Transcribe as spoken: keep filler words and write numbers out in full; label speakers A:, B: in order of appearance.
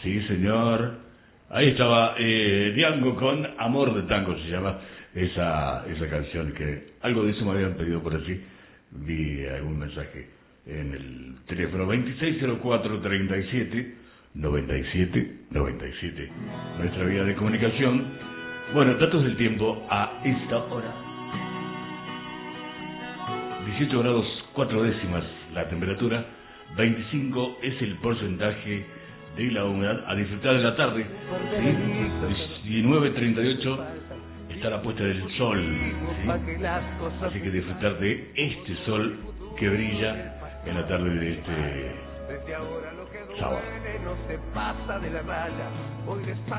A: Sí, señor. Ahí estaba eh, Diango con Amor de Tango, se llama esa, esa canción, que algo de eso me habían pedido por allí. Vi algún mensaje en el teléfono veintiséis cero cuatro treinta y siete noventa y siete noventa y siete, nuestra vía de comunicación. Bueno, datos del tiempo a esta hora. dieciocho grados cuatro décimas la temperatura, veinticinco es el porcentaje de la humedad. A disfrutar de la tarde, ¿sí? diecinueve treinta y ocho está la puesta del sol, ¿sí? Así que disfrutar de este sol que brilla en la tarde de este sábado.